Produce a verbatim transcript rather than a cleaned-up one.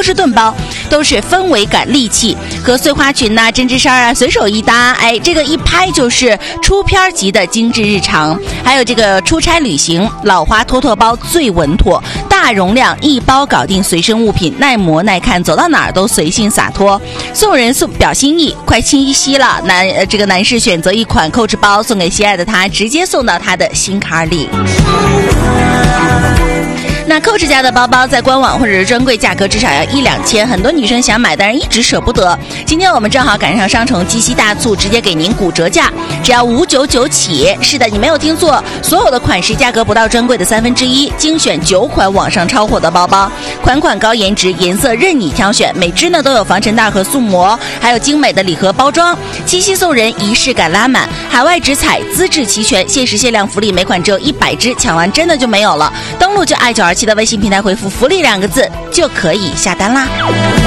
士顿包，都是氛围感利器，和碎花裙呐、针织衫啊随手一搭，哎，这个一拍就是出片级的精致日常。还有这个出差旅行，老花托托包最稳妥，大容量，一包搞定随身物品，耐磨耐看，走到哪儿都随性洒脱。送人送表心意，快七夕了，男呃这个男士选择一款 Coach 包送给心爱的他，直接送到他的心坎里。那 Coach 家的包包在官网或者是专柜价格至少要一两千，很多女生想买，但是一直舍不得。今天我们正好赶上商城七夕大促，直接给您骨折价，只要五九九起。是的，你没有听错，所有的款式价格不到专柜的三分之一，精选九款网上超火的包包，款款高颜值，颜色任你挑选，每只呢都有防尘袋和塑膜，还有精美的礼盒包装。七夕送人，仪式感拉满，海外直采，资质齐全，限时限量福利，每款只有一百只，抢完真的就没有了。登录就爱九二七的微信平台回复福利两个字就可以下单啦。